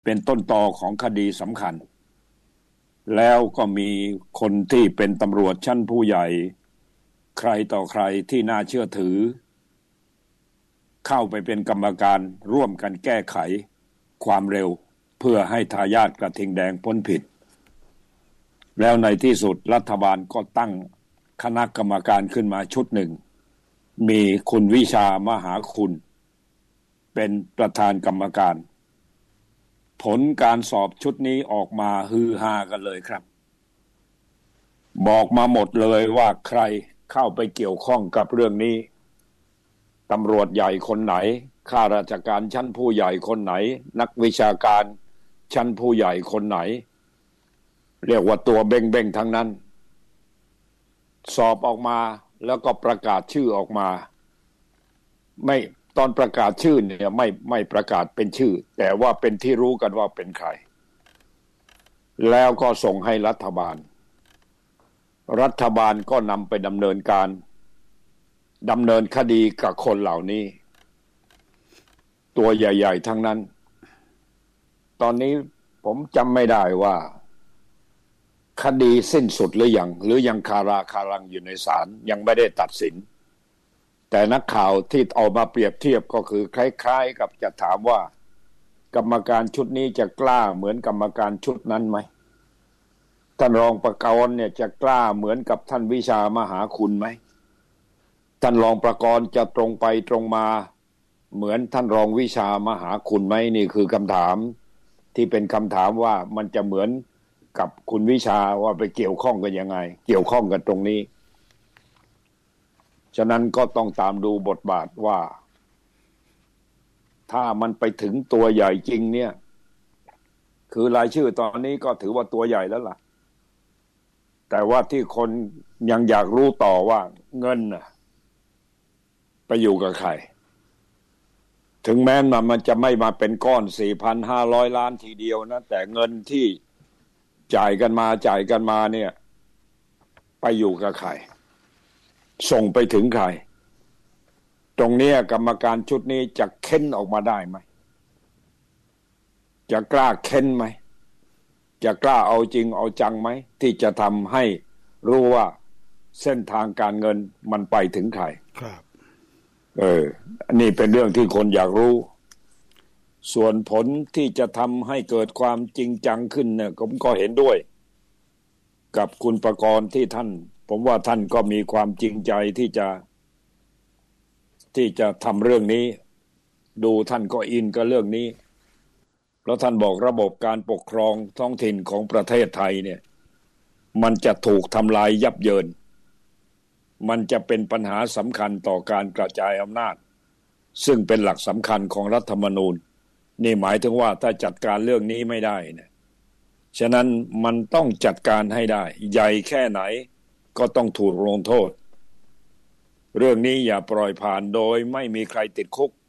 เป็นต้นตอของคดีสำคัญแล้วก็มีคนที่เป็นตำรวจชั้นผู้ใหญ่ใครต่อใครที่น่าเชื่อถือเข้าไปเป็นกรรมการร่วมกันแก้ไขความเร็วเพื่อให้ทายาทกระทิงแดงพ้นผิดแล้วในที่สุดรัฐบาลก็ตั้งคณะกรรมการขึ้นมาชุดหนึ่งมีคุณวิชามหาคุณเป็นประธานกรรมการผลการสอบชุดนี้ออกมาฮือฮากันเลยครับบอกมาหมดเลยว่าใครเข้าไปเกี่ยวข้องกับเรื่องนี้ตำรวจใหญ่คนไหนข้าราชการชั้นผู้ใหญ่คนไหนนักวิชาการชั้นผู้ใหญ่คนไหนเรียกว่าตัวเบ้งๆทั้งนั้นสอบออกมาแล้วก็ประกาศชื่อออกมาไม่ตอนประกาศชื่อเนี่ยไม่ประกาศเป็นชื่อแต่ว่าเป็นที่รู้กันว่าเป็นใครแล้วก็ส่งให้รัฐบาลก็นำไปดำเนินคดีกับคนเหล่านี้ตัวใหญ่ๆทั้งนั้นตอนนี้ผมจำไม่ได้ว่าคดีสิ้นสุดหรือยังคาราคารังอยู่ในศาลยังไม่ได้ตัดสินแต่นักข่าวที่เอามาเปรียบเทียบก็คือคล้ายๆกับจะถามว่ากรรมการชุดนี้จะกล้าเหมือนกรรมการชุดนั้นไหมท่านรองประกรณ์เนี่ยจะกล้าเหมือนกับท่านวิชามหาคุณไหมท่านรองประกรณ์จะตรงไปตรงมาเหมือนท่านรองวิชามหาคุณไหมนี่คือคำถามที่เป็นคำถามว่ามันจะเหมือนกับคุณวิชาว่าไปเกี่ยวข้องกันยังไงเกี่ยวข้องกันตรงนี้ฉะนั้นก็ต้องตามดูบทบาทว่าถ้ามันไปถึงตัวใหญ่จริงเนี่ยคือรายชื่อตอนนี้ก็ถือว่าตัวใหญ่แล้วล่ะแต่ว่าที่คนยังอยากรู้ต่อว่าเงินน่ะไปอยู่กับใครถึงแม้มันจะไม่มาเป็นก้อน 4,500 ล้านทีเดียวนะแต่เงินที่จ่ายกันมาเนี่ยไปอยู่กับใครส่งไปถึงใครตรงนี้กรรมการชุดนี้จะเค้นออกมาได้ไหมจะกล้าเค้นไหมจะกล้าเอาจริงเอาจังไหมที่จะทำให้รู้ว่าเส้นทางการเงินมันไปถึงใครครับนี่เป็นเรื่องที่คนอยากรู้ส่วนผลที่จะทำให้เกิดความจริงจังขึ้นเนี่ยผมก็เห็นด้วยกับคุณประกรณ์ที่ท่านผมว่าท่านก็มีความจริงใจที่จะทำเรื่องนี้ดูท่านก็อินกับเรื่องนี้เพราะท่านบอกระบบการปกครองท้องถิ่นของประเทศไทยเนี่ยมันจะถูกทำลายยับเยินมันจะเป็นปัญหาสำคัญต่อการกระจายอำนาจซึ่งเป็นหลักสำคัญของรัฐธรรมนูญนี่หมายถึงว่าถ้าจัดการเรื่องนี้ไม่ได้เนี่ยฉะนั้นมันต้องจัดการให้ได้ใหญ่แค่ไหนก็ต้องถูกลงโทษเรื่องนี้อย่าปล่อยผ่านโดยไม่มีใครติดคุก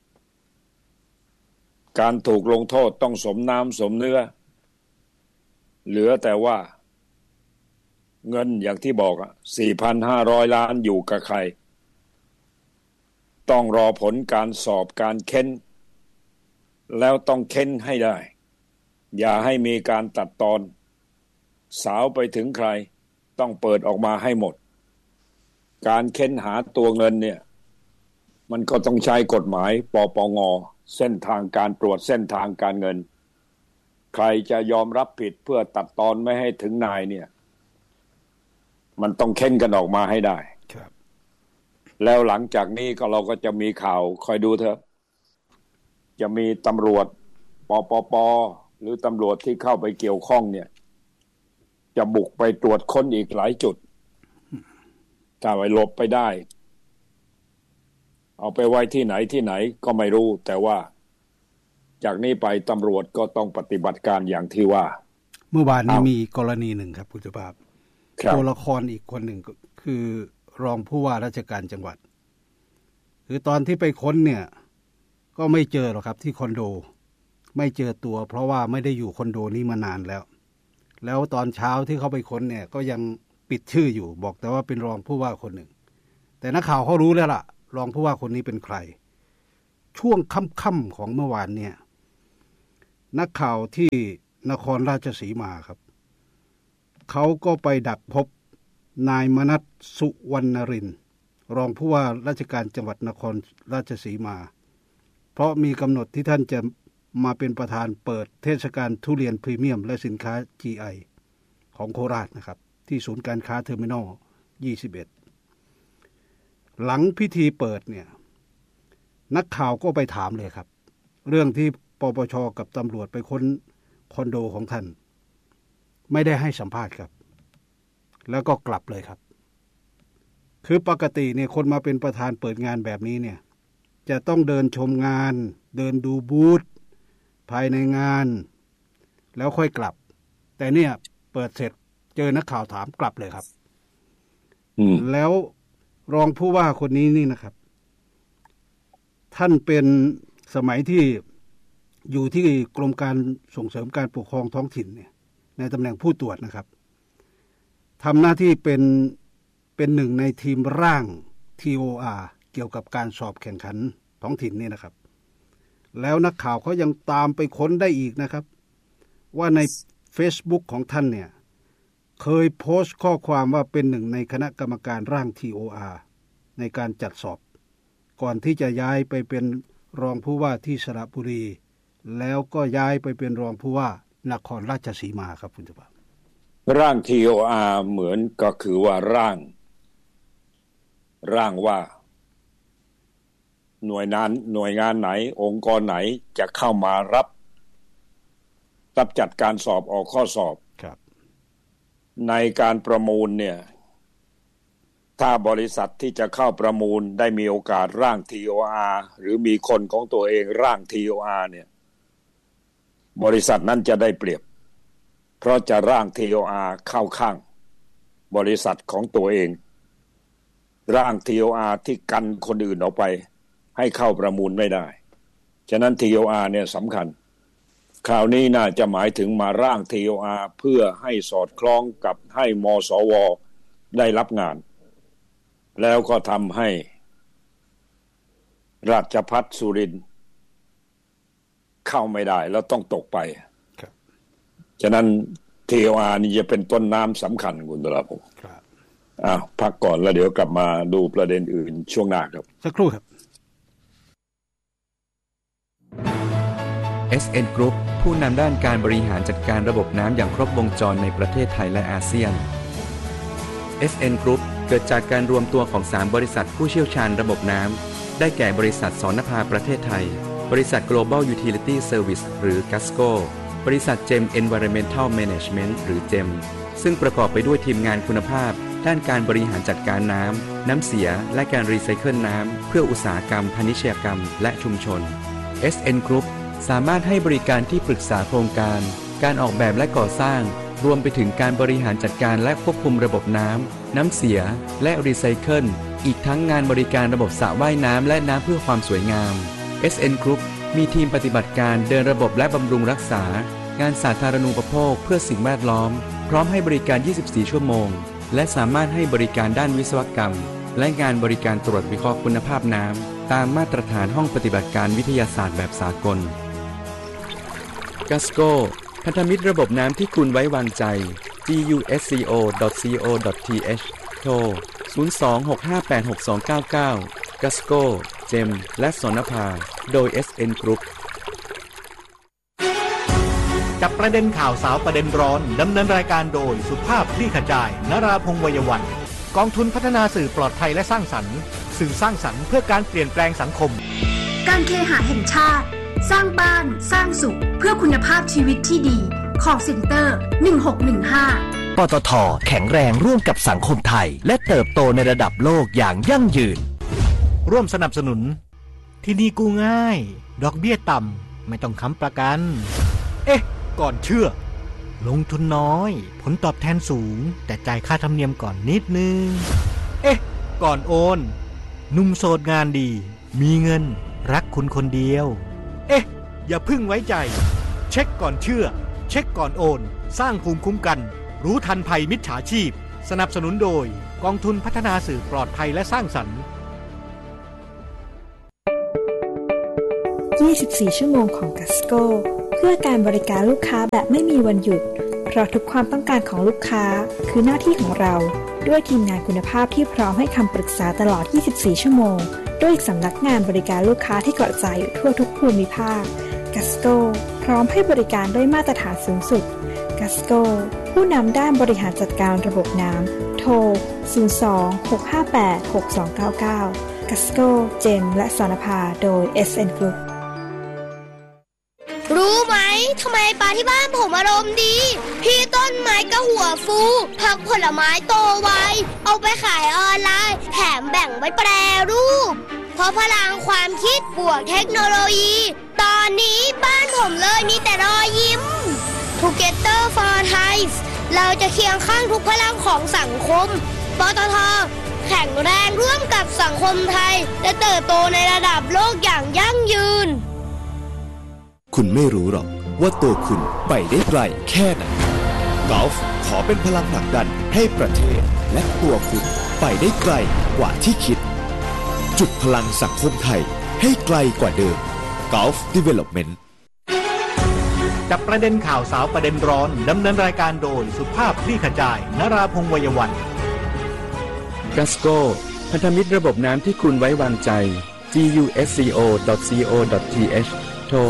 การถูกลงโทษต้องสมน้ำสมเนื้อเหลือแต่ว่าเงินอย่างที่บอก4,500 ล้านอยู่กับใครต้องรอผลการสอบการเค้นแล้วต้องเค้นให้ได้อย่าให้มีการตัดตอนสาวไปถึงใครต้องเปิดออกมาให้หมดการเค้นหาตัวเงินเนี่ยมันก็ต้องใช้กฎหมายปปงเส้นทางการตรวจเส้นทางการเงินใครจะยอมรับผิดเพื่อตัดตอนไม่ให้ถึงนายเนี่ยมันต้องเค้นกันออกมาให้ได้แล้วหลังจากนี้ก็เราก็จะมีข่าวคอยดูเถอะจะมีตำรวจปปหรือตำรวจที่เข้าไปเกี่ยวข้องเนี่ยจะบุกไปตรวจค้นอีกหลายจุดถ้าไปหลบไปได้เอาไปไว้ที่ไหนก็ไม่รู้แต่ว่าจากนี้ไปตำรวจก็ต้องปฏิบัติการอย่างที่ว่าเมื่อวานนี้มีกรณีหนึ่งครับคุณสุภาพตัวละครอีกคนหนึ่งก็คือรองผู้ว่าราชการจังหวัดคือตอนที่ไปค้นเนี่ยก็ไม่เจอหรอกครับที่คอนโดไม่เจอตัวเพราะว่าไม่ได้อยู่คอนโดนี้มานานแล้วตอนเช้าที่เขาไปค้นเนี่ยก็ยังปิดชื่ออยู่บอกแต่ว่าเป็นรองผู้ว่าคนหนึ่งแต่นักข่าวเขารู้แล้วล่ะรองผู้ว่าคนนี้เป็นใครช่วงค่ำๆของเมื่อวานเนี่ยนักข่าวที่นครราชสีมาครับเขาก็ไปดักพบนายมนัสสุวรรณรินทร์รองผู้ว่าราชการจังหวัดนครราชสีมาเพราะมีกำหนดที่ท่านจะมาเป็นประธานเปิดเทศกาลทุเรียนพรีเมียมและสินค้า GI ของโคราชนะครับที่ศูนย์การค้าเทอร์มินอล 21หลังพิธีเปิดเนี่ยนักข่าวก็ไปถามเลยครับเรื่องที่ปปช.กับตำรวจไปค้นคอนโดของท่านไม่ได้ให้สัมภาษณ์ครับแล้วก็กลับเลยครับคือปกติเนี่ยคนมาเป็นประธานเปิดงานแบบนี้เนี่ยจะต้องเดินชมงานเดินดูบูธภายในงานแล้วค่อยกลับแต่เนี่ยเปิดเสร็จเจอนักข่าวถามกลับเลยครับแล้วรองผู้ว่าคนนี้นี่นะครับท่านเป็นสมัยที่อยู่ที่กรมการส่งเสริมการปกครองท้องถิ่นเนี่ยในตำแหน่งผู้ตรวจนะครับทำหน้าที่เป็นหนึ่งในทีมร่าง TOR เกี่ยวกับการสอบแข่งขันท้องถิ่นนี่นะครับแล้วนักข่าวเขายังตามไปค้นได้อีกนะครับว่าใน Facebook ของท่านเนี่ยเคยโพสต์ข้อความว่าเป็นหนึ่งในคณะกรรมการร่าง TOR ในการจัดสอบก่อนที่จะย้ายไปเป็นรองผู้ว่าที่สระบุรีแล้วก็ย้ายไปเป็นรองผู้ว่านครราชสีมาครับคุณสุภาพร่าง TOR เหมือนก็คือว่าร่างว่าหน่วยงานไหนองค์กรไหนจะเข้ามารับจัดการสอบออกข้อสอบในการประมูลเนี่ยถ้าบริษัทที่จะเข้าประมูลได้มีโอกาสร่าง TOR หรือมีคนของตัวเองร่าง TOR เนี่ยบริษัทนั้นจะได้เปรียบเพราะจะร่าง TOR เข้าข้างบริษัทของตัวเองร่าง TOR ที่กันคนอื่นออกไปให้เข้าประมูลไม่ได้ฉะนั้น TOR เนี่ยสำคัญคราวนี้น่าจะหมายถึงมาร่าง TOR เพื่อให้สอดคล้องกับให้มสวได้รับงานแล้วก็ทำให้ราชภัฏสุรินทร์เข้าไม่ได้แล้วต้องตกไปฉะนั้น TOR นี่จะเป็นต้นน้ำสำคัญคุณตระพงศ์พักก่อนแล้วเดี๋ยวกลับมาดูประเด็นอื่นช่วงหน้าครับสักครู่ครับ SN Group ผู้นำด้านการบริหารจัดการระบบน้ำอย่างครบวงจรในประเทศไทยและอาเซียน SN Group เกิดจากการรวมตัวของ3บริษัทผู้เชี่ยวชาญระบบน้ำได้แก่บริษัทสนภาประเทศไทยบริษัท Global Utility Service หรือ GASCO บริษัท GEM Environmental Management หรือ GEM ซึ่งประกอบไปด้วยทีมงานคุณภาพด้านการบริหารจัดการน้ำเสียและการรีไซเคิลน้ำเพื่ออุตสาหกรรมพาณิชยกรรมและชุมชน SN Group สามารถให้บริการที่ปรึกษาโครงการออกแบบและก่อสร้างรวมไปถึงการบริหารจัดการและควบคุมระบบน้ำเสียและรีไซเคิลอีกทั้งงานบริการระบบสระว่ายน้ำและน้ำเพื่อความสวยงาม SN Group มีทีมปฏิบัติการเดินระบบและบำรุงรักษางานสาธารณูปโภคเพื่อสิ่งแวดล้อมพร้อมให้บริการ 24 ชั่วโมงและสามารถให้บริการด้านวิศวกรรมและงานบริการตรวจวิเคราะห์คุณภาพน้ำตามมาตรฐานห้องปฏิบัติการวิทยาศาสตร์แบบสากล GASCO พันธมิตรระบบน้ำที่คุณไว้วางใจ gusco.co.th โทร 026586299 GASCO GEM และสนภาโดย SN Group จับประเด็นข่าวสาวประเด็นร้อนดำเนินรายการโดยสุภาพคลี่ขจายนราพงษ์วัยวันกองทุนพัฒนาสื่อปลอดภัยและสร้างสรรค์สื่อสร้างสรรค์เพื่อการเปลี่ยนแปลงสังคมการเคหะแห่งชาติสร้างบ้านสร้างสุขเพื่อคุณภาพชีวิตที่ดี Call Center 1615 ปตท.แข็งแรงร่วมกับสังคมไทยและเติบโตในระดับโลกอย่างยั่งยืนร่วมสนับสนุนที่นี่กู้ง่ายดอกเบี้ยต่ำไม่ต้องค้ำประกันก่อนเชื่อลงทุนน้อยผลตอบแทนสูงแต่จ่ายค่าธรรมเนียมก่อนนิดนึงก่อนโอนหนุ่มโสดงานดีมีเงินรักคุณคนเดียวอย่าพึ่งไว้ใจเช็คก่อนเชื่อเช็คก่อนโอนสร้างภูมิคุ้มกันรู้ทันภัยมิจฉาชีพสนับสนุนโดยกองทุนพัฒนาสื่อปลอดภัยและสร้างสรรค์ 24 ชั่วโมงของ GASCO คพื่อการบริการลูกค้าแบบไม่มีวันหยุดเพราะทุกความต้องการของลูกค้าคือหน้าที่ของเราด้วยทีมงานคุณภาพที่พร้อมให้คำปรึกษาตลอด 24 ชั่วโมงด้วยสำนักงานบริการลูกค้าที่กระจายอยู่ทั่วทุกภูมิภาคกัสโกพร้อมให้บริการด้วยมาตรฐานสูงสุดกัสโกผู้นำด้านบริหารจัดการระบบน้ำโทร 02-658-6299 กัสโกเจมและสรณภาโดย SN Group รู้ไหมทำไมปลาที่บ้านผมอารมณ์ดีพี่ต้นไม้ก็หัวฟูผักผลไม้โตไวเอาไปขายออนไลน์แถมแบ่งไว้แปรรูปเพราะพลังความคิดบวกเทคโนโลยีตอนนี้บ้านผมเลยมีแต่รอยยิ้ม Together for Thai เราจะเคียงข้างทุกพลังของสังคมปตท.แข็งแรงร่วมกับสังคมไทยและเติบโตในระดับโลกอย่างยั่งยืนคุณไม่รู้หรอกว่าตัวคุณไปได้ไกลแค่ไหนกอล์ฟขอเป็นพลังผลักดันให้ประเทศและตัวคุณไปได้ไกลกว่าที่คิดจุดพลังสังคมไทยให้ไกลกว่าเดิม Gulf Development จับประเด็นข่าวสาวประเด็นร้อนดำเนินรายการโดยสุภาพคลี่ขจายนราพงษ์วัยวันกัสโกพันธมิตรระบบน้ำที่คุณไว้วางใจ gusco.co.th โทร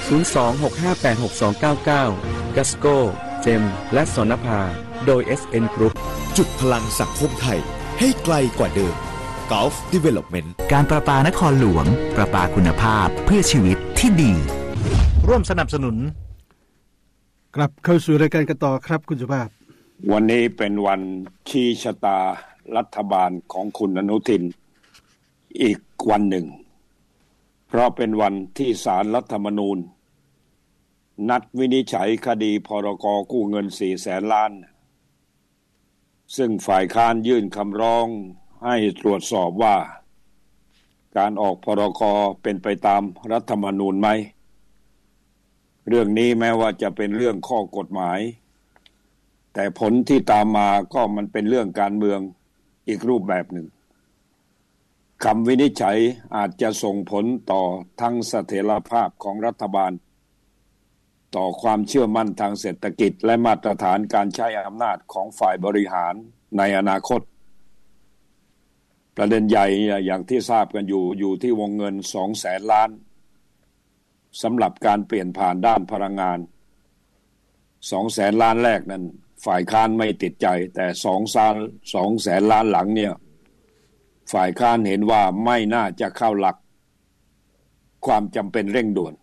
02-658-6299 กัสโกเจมและสนภาโดย SN Group จุดพลังสังคมไทยให้ไกลกว่าเดิม Gulf Development การประปานครหลวงประปาคุณภาพเพื่อชีวิตที่ดีร่วมสนับสนุนกลับเข้าสู่รายการกันต่อครับคุณสุภาพวันนี้เป็นวันชี้ชะตารัฐบาลของคุณอนุทินอีกวันหนึ่งเพราะเป็นวันที่ศาลรัฐธรรมนูญนัดวินิจฉัยคดีพรก.กู้เงิน 400,000 ล้านซึ่งฝ่ายค้านยื่นคำร้องให้ตรวจสอบว่าการออกพรก.เป็นไปตามรัฐธรรมนูญไหมเรื่องนี้แม้ว่าจะเป็นเรื่องข้อกฎหมายแต่ผลที่ตามมาก็มันเป็นเรื่องการเมืองอีกรูปแบบหนึ่งคำวินิจฉัยอาจจะส่งผลต่อทั้งเสถียรภาพของรัฐบาลต่อความเชื่อมั่นทางเศรษฐกิจและมาตรฐานการใช้อำนาจของฝ่ายบริหารในอนาคตประเด็นใหญ่อย่างที่ทราบกันอยู่ที่วงเงิน 200,000 ล้านสำหรับการเปลี่ยนผ่านด้านพลังงาน 200,000 ล้านแรกนั้นฝ่ายค้านไม่ติดใจแต่ 200,000 ล้านหลังเนี่ยฝ่ายค้านเห็นว่าไม่น่าจะเข้าหลักความจำเป็นเร่งด่วน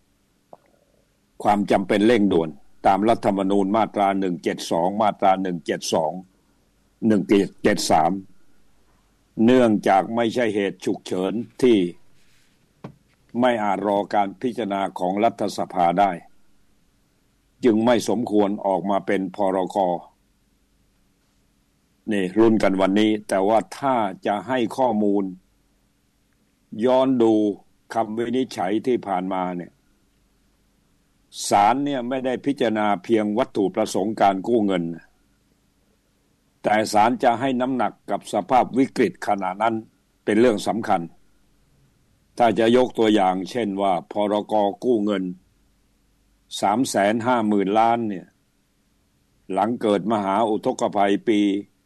ความจำเป็นเร่งด่วนตามรัฐธรรมนูญมาตรา172มาตรา172 173เนื่องจากไม่ใช่เหตุฉุกเฉินที่ไม่อาจรอการพิจารณาของรัฐสภาได้จึงไม่สมควรออกมาเป็นพรก.นี่รุ่นกันวันนี้แต่ว่าถ้าจะให้ข้อมูลย้อนดูคำวินิจฉัยที่ผ่านมาเนี่ยศาลเนี่ยไม่ได้พิจารณาเพียงวัตถุประสงค์การกู้เงินแต่ศาลจะให้น้ำหนักกับสภาพวิกฤตขณะนั้นเป็นเรื่องสำคัญถ้าจะยกตัวอย่างเช่นว่าพรก.กู้เงิน 350,000 ล้านเนี่ยหลังเกิดมหาอุทกภัยปี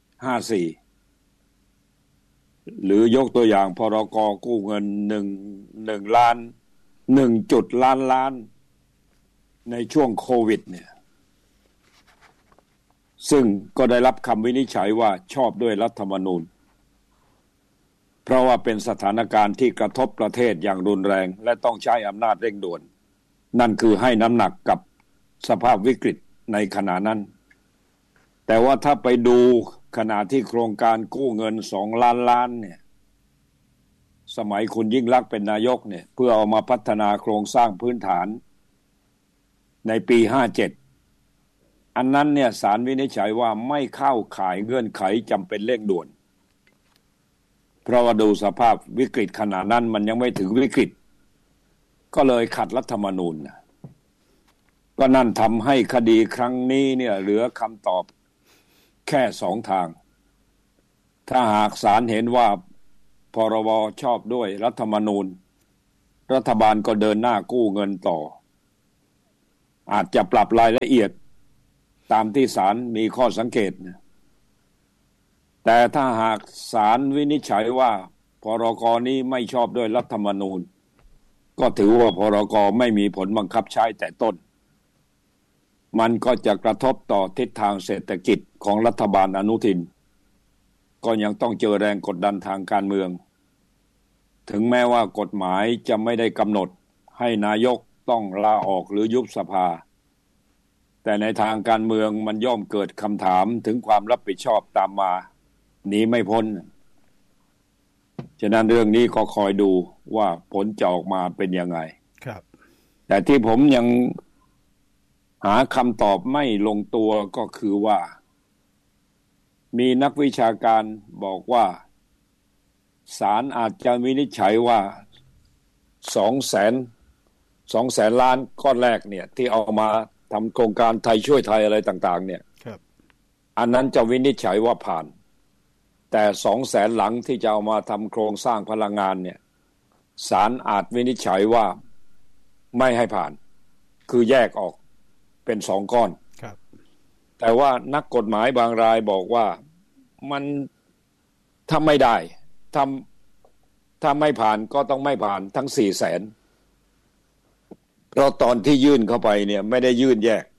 54หรือยกตัวอย่างพรก.กู้เงิน1 ล้าน1 จุดล้านในช่วงโควิดเนี่ยซึ่งก็ได้รับคำวินิจฉัยว่าชอบด้วยรัฐธรรมนูญเพราะว่าเป็นสถานการณ์ที่กระทบประเทศอย่างรุนแรงและต้องใช้อำนาจเร่งด่วนนั่นคือให้น้ำหนักกับสภาพวิกฤตในขณะนั้นแต่ว่าถ้าไปดูขณะที่โครงการกู้เงิน2 ล้านล้านเนี่ยสมัยคุณยิ่งลักษณ์เป็นนายกเนี่ยเพื่อเอามาพัฒนาโครงสร้างพื้นฐานในปี57อันนั้นเนี่ยศาลวินิจฉัยว่าไม่เข้าข่ายเงื่อนไขจำเป็นเร่งด่วนเพราะว่าดูสภาพวิกฤตขณะนั้นมันยังไม่ถึงวิกฤตก็เลยขัดรัฐธรรมนูญก็นั่นทำให้คดีครั้งนี้เนี่ยเหลือคำตอบแค่2 ทางถ้าหากศาลเห็นว่าพรบชอบด้วยรัฐธรรมนูญรัฐบาลก็เดินหน้ากู้เงินต่ออาจจะปรับรายละเอียดตามที่ศาลมีข้อสังเกตนะแต่ถ้าหากศาลวินิจฉัยว่าพรก.นี้ไม่ชอบด้วยรัฐธรรมนูญก็ถือว่าพรก.ไม่มีผลบังคับใช้แต่ต้นมันก็จะกระทบต่อทิศทางเศรษฐกิจของรัฐบาลอนุทินก็ยังต้องเจอแรงกดดันทางการเมืองถึงแม้ว่ากฎหมายจะไม่ได้กำหนดให้นายกต้องลาออกหรือยุบสภาแต่ในทางการเมืองมันย่อมเกิดคำถามถึงความรับผิดชอบตามมาหนีไม่พ้นฉะนั้นเรื่องนี้ก็คอยดูว่าผลจะออกมาเป็นยังไงครับแต่ที่ผมยังหาคำตอบไม่ลงตัวก็คือว่ามีนักวิชาการบอกว่าศาลอาจจะวินิจฉัยว่า200,000 ล้านก้อนแรกเนี่ยที่เอามาทำโครงการไทยช่วยไทยอะไรต่างๆเนี่ยอันนั้นจะวินิจฉัยว่าผ่านแต่200,000 หลังที่จะเอามาทำโครงสร้างพลังงานเนี่ยศาลอาจวินิจฉัยว่าไม่ให้ผ่านคือแยกออกเป็น2ก้อนแต่ว่านักกฎหมายบางรายบอกว่ามันถ้าไม่ได้ถ้าไม่ผ่านก็ต้องไม่ผ่านทั้ง 400,000 เพราะตอนที่ยื่นเข้าไปเนี่ยไม่ได้ยื่นแยก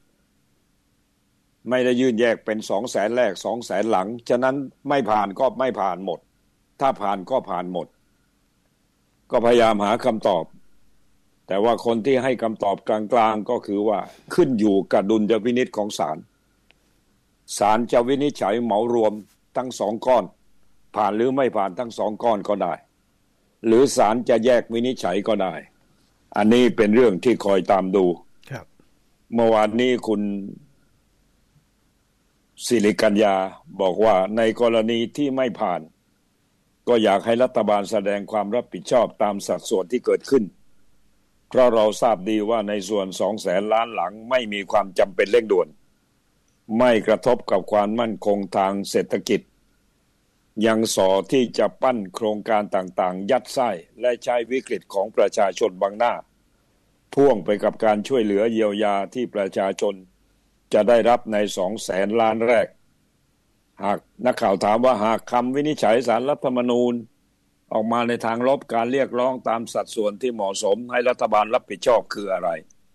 เป็น 200,000 แรก 200,000 หลังฉะนั้นไม่ผ่านก็ไม่ผ่านหมดถ้าผ่านก็ผ่านหมดก็พยายามหาคำตอบแต่ว่าคนที่ให้คำตอบกลางๆก็คือว่าขึ้นอยู่กับดุลยพินิจของศาลจะวินิจฉัยเหมารวมทั้ง2ก้อนผ่านหรือไม่ผ่านทั้ง2ก้อนก็ได้หรือศาลจะแยกวินิจฉัยก็ได้อันนี้เป็นเรื่องที่คอยตามดูครับเมื่อวานนี้คุณศิริกัญญาบอกว่าในกรณีที่ไม่ผ่านก็อยากให้รัฐบาลแสดงความรับผิดชอบตามสัดส่วนที่เกิดขึ้นเพราะเราทราบดีว่าในส่วน200,000 ล้านหลังไม่มีความจำเป็นเร่งด่วนไม่กระทบกับความมั่นคงทางเศรษฐกิจยังส่อที่จะปั้นโครงการต่างๆยัดไส้และใช้วิกฤตของประชาชนบังหน้าพ่วงไปกับการช่วยเหลือเยียวยาที่ประชาชนจะได้รับใน200,000 ล้านแรกหากนักข่าวถามว่าหากคำวินิจฉัยศาลรัฐธรรมนูญออกมาในทางลบการเรียกร้องตามสัดส่วนที่เหมาะสมให้รัฐบาลรับผิดชอบคืออะไร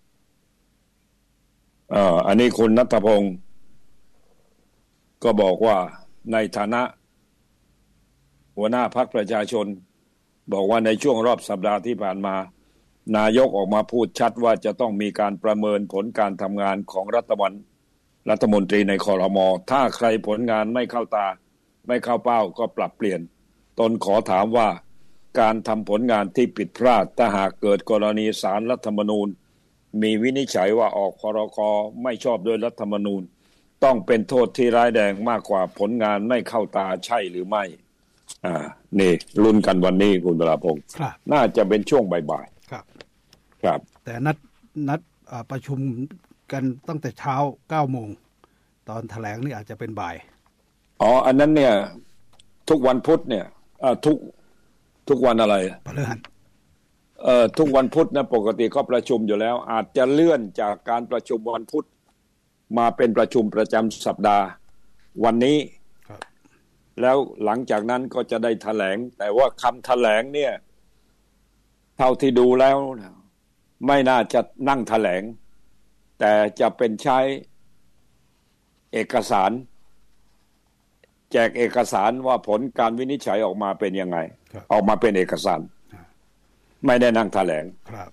อันนี้คุณณัฐพงศ์ก็บอกว่าในฐานะหัวหน้าพรรคประชาชนบอกว่าในช่วงรอบสัปดาห์ที่ผ่านมานายกออกมาพูดชัดว่าจะต้องมีการประเมินผลการทำงานของรัฐมนตรีในครม.ถ้าใครผลงานไม่เข้าตาไม่เข้าเป้าก็ปรับเปลี่ยนตนขอถามว่าการทำผลงานที่ผิดพลาดถ้าหากเกิดกรณีศาลรัฐธรรมนูญมีวินิจฉัยว่าออกพรก.ไม่ชอบด้วยรัฐธรรมนูญต้องเป็นโทษที่ร้ายแรงมากกว่าผลงานไม่เข้าตาใช่หรือไม่นี่ลุ้นกันวันนี้คุณปราพงศ์น่าจะเป็นช่วงบ่ายๆครับแต่นัดประชุมกันตั้งแต่เช้า 9 โมงตอนแถลงนี่อาจจะเป็นบ่ายอันนั้นเนี่ยทุกวันพุธเนี่ยทุกวันอะไรพฤหัสทุกวันพุธนะปกติก็ประชุมอยู่แล้วอาจจะเลื่อนจากการประชุมวันพุธมาเป็นประชุมประจำสัปดาห์วันนี้แล้วหลังจากนั้นก็จะได้แถลงแต่ว่าคำแถลงเนี่ยเท่าที่ดูแล้วไม่น่าจะนั่งแถลงแต่จะเป็นใช้เอกสารแจกเอกสารว่าผลการวินิจฉัยออกมาเป็นยังไงออกมาเป็นเอกสารไม่ได้นั่งแถลงครับ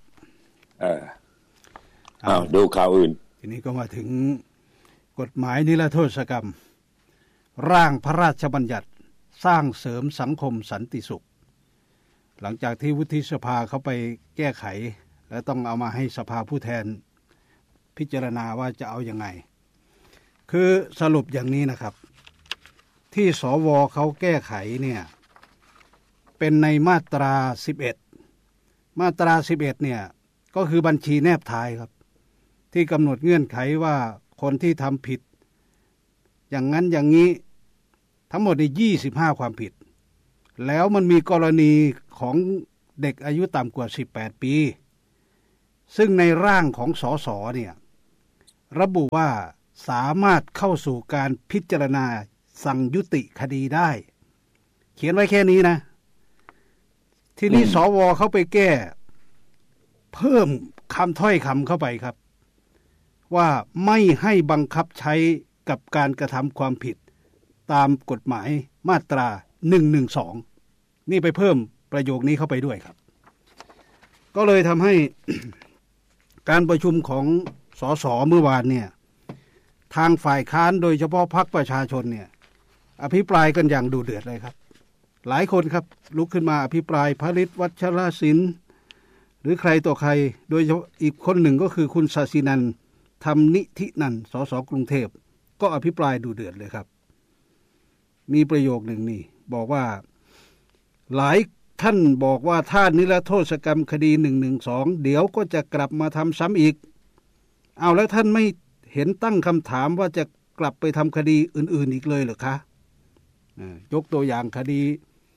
ดูข่าวอื่นทีนี้ก็มาถึงกฎหมายนิรโทษกรรมร่างพระราชบัญญัติสร้างเสริมสังคมสันติสุขหลังจากที่วุฒิสภาเขาไปแก้ไขและต้องเอามาให้สภาผู้แทนพิจารณาว่าจะเอายังไงคือสรุปอย่างนี้นะครับที่สวเขาแก้ไขเนี่ยเป็นในมาตรา11มาตรา11เนี่ยก็คือบัญชีแนบท้ายครับที่กำหนดเงื่อนไขว่าคนที่ทำผิดอย่างนั้นอย่างนี้ทั้งหมดใน25ความผิดแล้วมันมีกรณีของเด็กอายุต่ำกว่า18 ปีซึ่งในร่างของสสเนี่ยระบุว่าสามารถเข้าสู่การพิจารณาสั่งยุติคดีได้เขียนไว้แค่นี้นะทีนี้สวเขาไปแก้เพิ่มคำถ้อยคำเข้าไปครับว่าไม่ให้บังคับใช้กับการกระทำความผิดตามกฎหมายมาตรา112นี่ไปเพิ่มประโยคนี้เข้าไปด้วยครับก็เลยทำให้ การประชุมของสสเมื่อวานเนี่ยทางฝ่ายค้านโดยเฉพาะพรรคประชาชนเนี่ยอภิปรายกันอย่างดุเดือดเลยครับหลายคนครับลุกขึ้นมาอภิปรายพฤทธิ์วัชรศิลป์หรือใครต่อใครโดยเฉพาะอีกคนหนึ่งก็คือคุณศศินันท์ธรรมนิธินันท์สสกรุงเทพก็อภิปรายดุเดือดเลยครับมีประโยคหนึ่งนี่บอกว่าหลายท่านบอกว่าถ้านิรโทษกรรมคดี112เดี๋ยวก็จะกลับมาทำซ้ำอีกเอาแล้วท่านไม่เห็นตั้งคำถามว่าจะกลับไปทำคดีอื่นๆอีกเลยเหรอคะยกตัวอย่างคดี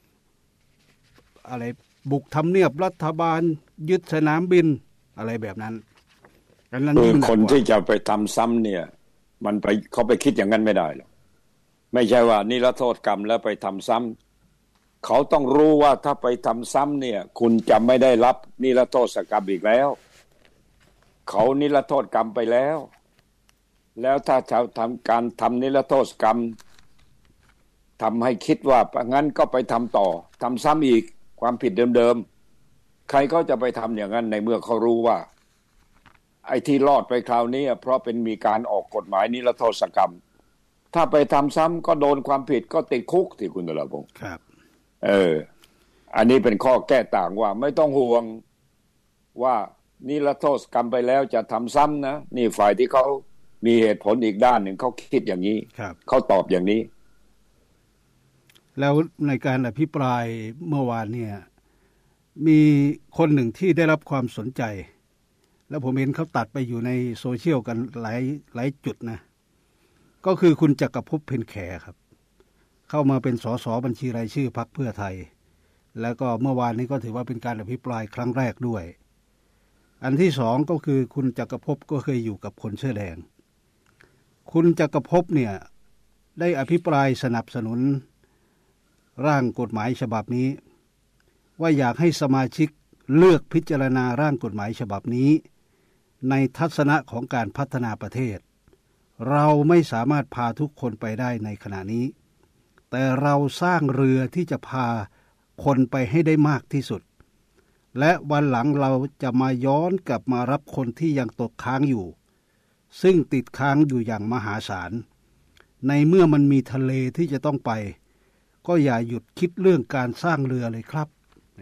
อะไรบุกทำเนียบรัฐบาลยึดสนามบินอะไรแบบนั้นคือคนที่จะไปทำซ้ำเนี่ยมันไปเขาไปคิดอย่างนั้นไม่ได้หรอกไม่ใช่ว่านิรโทษกรรมแล้วไปทำซ้ำเขาต้องรู้ว่าถ้าไปทำซ้ำเนี่ยคุณจะไม่ได้รับนิรโทษกรรมอีกแล้วเขานิรโทษกรรมไปแล้วถ้าชาวทำการทำนิรโทษกรรมทำให้คิดว่างั้นก็ไปทำต่อทำซ้ำอีกความผิดเดิมๆใครก็จะไปทำอย่างนั้นในเมื่อเขารู้ว่าไอ้ที่รอดไปคราวนี้เพราะเป็นมีการออกกฎหมายนิรโทษกรรมถ้าไปทำซ้ำก็โดนความผิดก็ติดคุกที่คุณนรพงศ์ครับอันนี้เป็นข้อแก้ต่างว่าไม่ต้องห่วงว่านิรโทษกรรมไปแล้วจะทำซ้ำนะนี่ฝ่ายที่เขามีเหตุผลอีกด้านหนึ่งเขาคิดอย่างนี้เขาตอบอย่างนี้แล้วในการอภิปรายเมื่อวานเนี่ยมีคนหนึ่งที่ได้รับความสนใจแล้วผมเห็นเขาตัดไปอยู่ในโซเชียลกันหลายจุดนะก็คือคุณจักรภพเพ็ญแขครับเข้ามาเป็นสสบัญชีรายชื่อพรรคเพื่อไทยแล้วก็เมื่อวานนี้ก็ถือว่าเป็นการอภิปรายครั้งแรกด้วยอันที่สองก็คือคุณจักรภพก็เคยอยู่กับคนเสื้อแดงคุณจักรภพเนี่ยได้อภิปรายสนับสนุนร่างกฎหมายฉบับนี้ว่าอยากให้สมาชิกเลือกพิจารณาร่างกฎหมายฉบับนี้ในทัศนะของการพัฒนาประเทศเราไม่สามารถพาทุกคนไปได้ในขณะนี้แต่เราสร้างเรือที่จะพาคนไปให้ได้มากที่สุดและวันหลังเราจะมาย้อนกลับมารับคนที่ยังตกค้างอยู่ซึ่งติดค้างอยู่อย่างมหาศาลในเมื่อมันมีทะเลที่จะต้องไปก็อย่าหยุดคิดเรื่องการสร้างเรือเลยครับ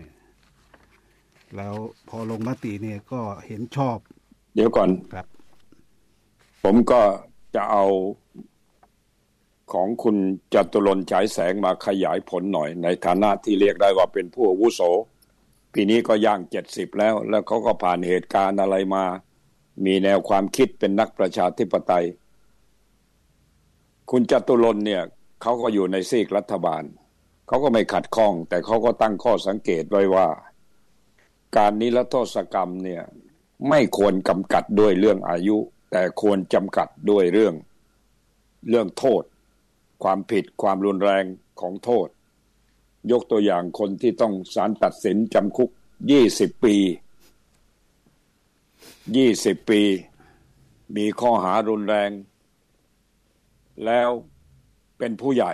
แล้วพอลงมติเนี่ยก็เห็นชอบเดี๋ยวก่อนครับผมก็จะเอาของคุณจตุรนต์ฉายแสงมาขยายผลหน่อยในฐานะที่เรียกได้ว่าเป็นผู้อาวุโสปีนี้ก็ย่าง70แล้วเขาก็ผ่านเหตุการณ์อะไรมามีแนวความคิดเป็นนักประชาธิปไตยคุณจตุรนต์เนี่ยเขาก็อยู่ในซีกรัฐบาลเขาก็ไม่ขัดข้องแต่เขาก็ตั้งข้อสังเกตไว้ว่าการนิรโทษกรรมเนี่ยไม่ควรกำกัดด้วยเรื่องอายุแต่ควรจำกัดด้วยเรื่องโทษความผิดความรุนแรงของโทษยกตัวอย่างคนที่ต้องศาลตัดสินจำคุก20 ปีมีข้อหารุนแรงแล้วเป็นผู้ใหญ่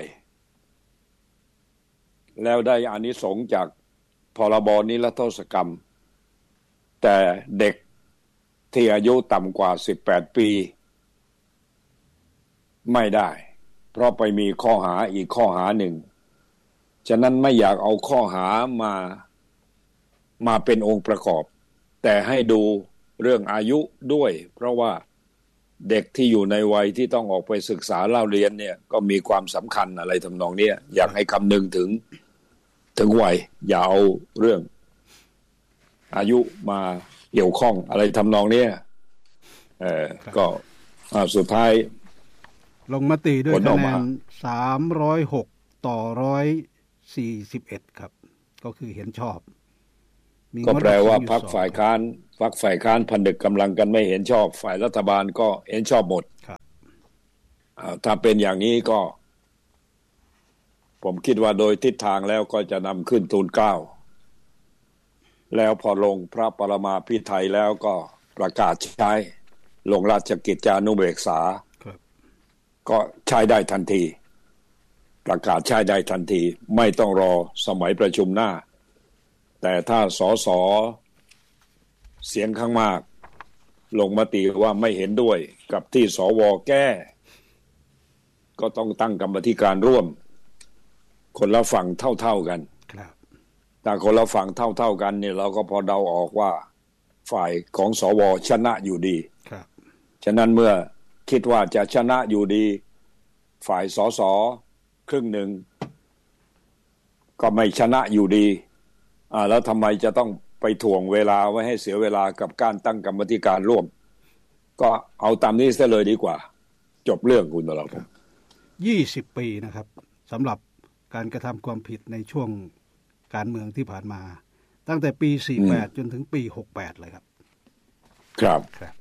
แล้วได้อานิสงส์จากพรบนิรโทษกรรมแต่เด็กที่อายุต่ำกว่า18 ปีไม่ได้เพราะไปมีข้อหาอีกข้อหาหนึ่งฉะนั้นไม่อยากเอาข้อหามาเป็นองค์ประกอบแต่ให้ดูเรื่องอายุด้วยเพราะว่าเด็กที่อยู่ในวัยที่ต้องออกไปศึกษาเล่าเรียนเนี่ยก็มีความสำคัญอะไรทำนองนี้อยากให้คำนึงถึงวัยอย่าเอาเรื่องอายุมาเกี่ยวข้องอะไรทำนองนี้ก็สุดท้ายลงมติด้วยคะแนน306 ต่อ 141ครับก็คือเห็นชอบก็แปลว่าพรรคฝ่ายค้านผนึกกำลังกันไม่เห็นชอบฝ่ายรัฐบาลก็เห็นชอบหมดถ้าเป็นอย่างนี้ก็ผมคิดว่าโดยทิศทางแล้วก็จะนำขึ้นทูลเกล้าแล้วพอลงพระปรมาภิไธยแล้วก็ประกาศใช้ลงราชกิจจานุเบกษาก็ใช้ได้ทันทีประกาศใช้ได้ทันทีไม่ต้องรอสมัยประชุมหน้าแต่ถ้าสสเสียงข้างมากลงมติว่าไม่เห็นด้วยกับที่สวแก้ก็ต้องตั้งกรรมธิการร่วมคนละฝั่งเท่าๆกันแต่คนละฝั่งเท่าๆกันเนี่ยเราก็พอเดาออกว่าฝ่ายของสวชนะอยู่ดีฉะนั้นเมื่อคิดว่าจะชนะอยู่ดีฝ่ายสสครึ่งหนึ่งก็ไม่ชนะอยู่ดีแล้วทำไมจะต้องไปถ่วงเวลาไว้ให้เสียเวลากับการตั้งกรรมธิการร่วมก็เอาตามนี้ซะเลยดีกว่าจบเรื่องคุณตลอด 20 ปีนะครับสำหรับการกระทำความผิดในช่วงการเมืองที่ผ่านมาตั้งแต่ปี48จนถึงปี68เลยครับครับ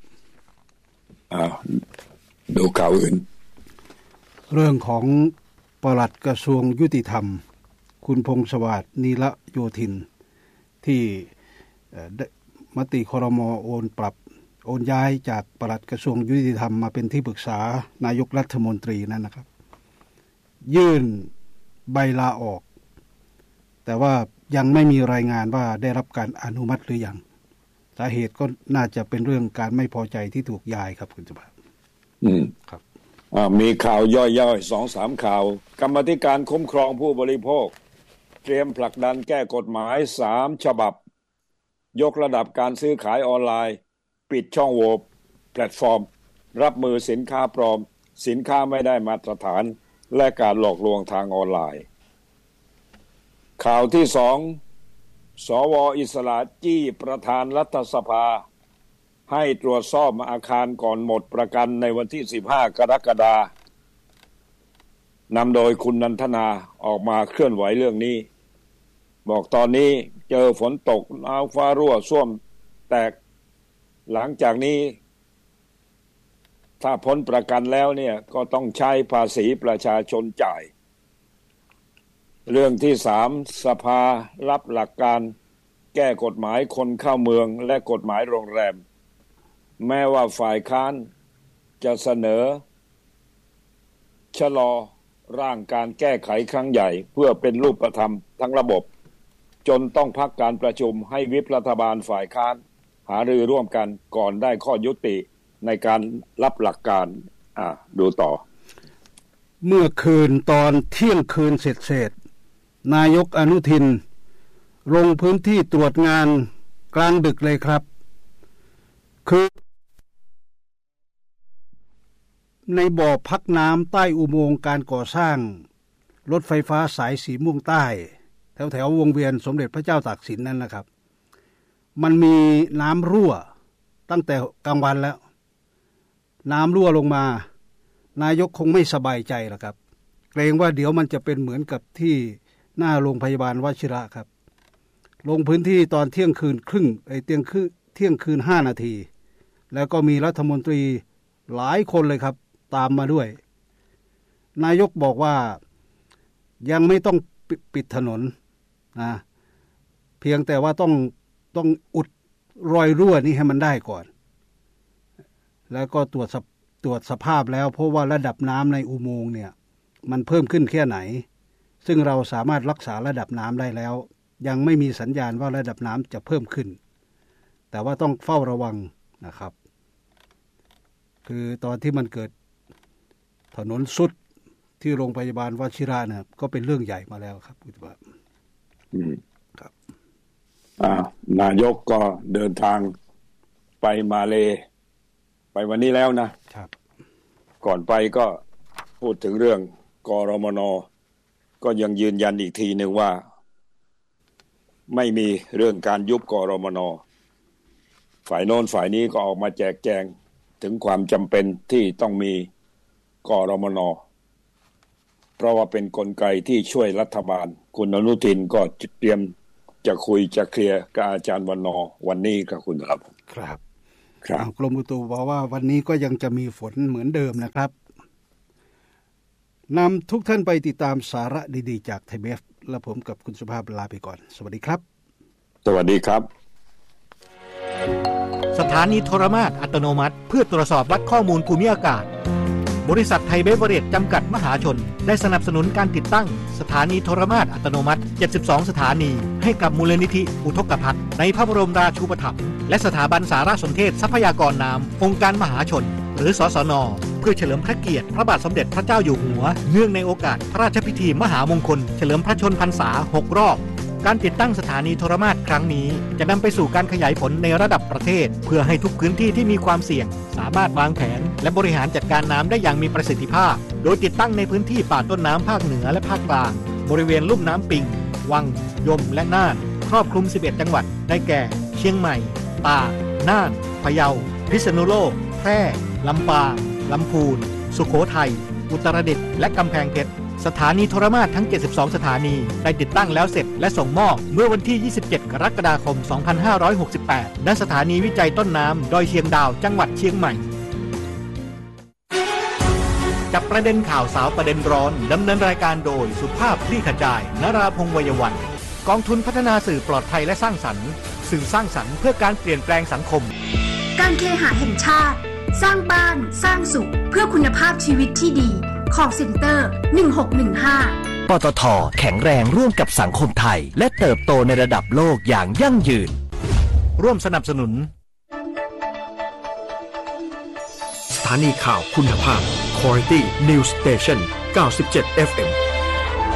ดูข่าวอื่นเรื่องของปลัดกระทรวงยุติธรรมคุณพงษ์สวัสดิ์นีละโยธินที่มติครม.โอนย้ายจากปลัดกระทรวงยุติธรรมมาเป็นที่ปรึกษานายกรัฐมนตรีนั่นนะครับยื่นใบลาออกแต่ว่ายังไม่มีรายงานว่าได้รับการอนุมัติหรือยังสาเหตุก็น่าจะเป็นเรื่องการไม่พอใจที่ถูกย้ายครับคุณสุภาพครับมีข่าวย่อยๆ 2-3 ข่าวกรรมาธิการคุ้มครองผู้บริโภคเตรียมผลักดันแก้กฎหมาย3ฉบับยกระดับการซื้อขายออนไลน์ปิดช่องโหว่แพลตฟอร์มรับมือสินค้าปลอมสินค้าไม่ได้มาตรฐานและการหลอกลวงทางออนไลน์ข่าวที่2สว.อิสระจี้ประธานรัฐสภาให้ตรวจสอบอาคารก่อนหมดประกันในวันที่15 กรกฎาคมนำโดยคุณนันทนาออกมาเคลื่อนไหวเรื่องนี้บอกตอนนี้เจอฝนตกน้ำฟ้ารั่วท่วมแตกหลังจากนี้ถ้าพ้นประกันแล้วเนี่ยก็ต้องใช้ภาษีประชาชนจ่ายเรื่องที่3สภารับหลักการแก้กฎหมายคนเข้าเมืองและกฎหมายโรงแรมแม้ว่าฝ่ายค้านจะเสนอชะลอร่างการแก้ไขครั้งใหญ่เพื่อเป็นรูปธรรมทั้งระบบจนต้องพักการประชุมให้วิปรัฐบาลฝ่ายค้านหารือร่วมกันก่อนได้ข้อยุติในการรับหลักการดูต่อเมื่อคืนตอนเที่ยงคืนเสร็จนายกอนุทินลงพื้นที่ตรวจงานกลางดึกเลยครับคือในบ่อพักน้ำใต้อุโมงค์การก่อสร้างรถไฟฟ้าสายสีม่วงใต้แถววงเวียนสมเด็จพระเจ้าตากสินนั่นนะครับมันมีน้ำรั่วตั้งแต่กลางวันแล้วน้ำรั่วลงมานายกคงไม่สบายใจหรอกครับเกรงว่าเดี๋ยวมันจะเป็นเหมือนกับที่หน้าโรงพยาบาลวชิระครับลงพื้นที่ตอนเที่ยงคืนครึ่งเที่ยงคืน5 นาทีแล้วก็มีรัฐมนตรีหลายคนเลยครับตามมาด้วยนายกบอกว่ายังไม่ต้องปิดถนนนะเพียงแต่ว่าต้องอุดรอยรั่วนี้ให้มันได้ก่อนแล้วก็ตรวจสภาพแล้วเพราะว่าระดับน้ำในอุโมงค์เนี่ยมันเพิ่มขึ้นแค่ไหนซึ่งเราสามารถรักษาระดับน้ำได้แล้วยังไม่มีสัญญาณว่าระดับน้ำจะเพิ่มขึ้นแต่ว่าต้องเฝ้าระวังนะครับคือตอนที่มันเกิดถนนสุดที่โรงพยาบาลวชิระเนี่ยก็เป็นเรื่องใหญ่มาแล้วครับคุณครับครับนายกก็เดินทางไปมาเลไปวันนี้แล้วนะครับก่อนไปก็พูดถึงเรื่องกรมน.ก็ยังยืนยันอีกทีนึงว่าไม่มีเรื่องการยุบกรมน.ฝ่ายโน้นฝ่ายนี้ก็ออกมาแจกแจงถึงความจำเป็นที่ต้องมีกรมน.เพราะว่าเป็นกลไกที่ช่วยรัฐบาลคุณอนุทินก็เตรียมจะคุยจะเคลียร์กับอาจารย์วันนอวันนี้กับคุณครับครับกรมอุตุบอกว่าวันนี้ก็ยังจะมีฝนเหมือนเดิมนะครับนำทุกท่านไปติดตามสาระดีๆจากไทยเบฟและผมกับคุณสุภาพลาไปก่อนสวัสดีครับสวัสดีครับสถานีโทรมาตรอัตโนมัติเพื่อตรวจสอบวัดข้อมูลภูมิอากาศบริษัทไทยเบเวอเรจจำกัดมหาชนได้สนับสนุนการติดตั้งสถานีโทรมาตรอัตโนมัติ72สถานีให้กับมูลนิธิอุทกภัทรในพระบรมราชูปถัมภ์และสถาบันสารสนเทศทรัพยากรน้ำองค์การมหาชนหรือสสน.เพื่อเฉลิมพระเกียรติพระบาทสมเด็จพระเจ้าอยู่หัวเนื่องในโอกาสพระราชพิธีมหามงคลเฉลิมพระชนพรรษา6 รอบการติดตั้งสถานีโทรมาตรครั้งนี้จะนำไปสู่การขยายผลในระดับประเทศเพื่อให้ทุกพื้นที่ที่มีความเสี่ยงสามารถวางแผนและบริหารจัดการน้ำได้อย่างมีประสิทธิภาพโดยติดตั้งในพื้นที่ป่าต้นน้ำภาคเหนือและภาคกลางบริเวณลุ่มน้ำปิงวังยมและน่านครอบคลุม11จังหวัดได้แก่เชียงใหม่ตากน่านพะเยาพิษณุโลกแพร่ลำปางลำพูนสุโขทัยอุตรดิตถ์และกำแพงเพชรสถานีโทรมาตรทั้ง72สถานีได้ติดตั้งแล้วเสร็จและส่งมอบเมื่อวันที่27กรกฎาคม2568ณสถานีวิจัยต้นน้ำดอยเชียงดาวจังหวัดเชียงใหม่จับประเด็นข่าวสาวประเด็นร้อนดำเนินรายการโดยสุภาพคลี่ขจายนราพงษ์วัยวันกองทุนพัฒนาสื่อปลอดภัยและสร้างสรรค์สื่อสร้างสรรค์เพื่อการเปลี่ยนแปลงสังคมการเคหะแห่งชาติสร้างบ้านสร้างสุขเพื่อคุณภาพชีวิตที่ดีcall center 1615 ปตท.แข็งแรงร่วมกับสังคมไทยและเติบโตในระดับโลกอย่างยั่งยืนร่วมสนับสนุนสถานีข่าวคุณภาพ Quality News Station 97 FM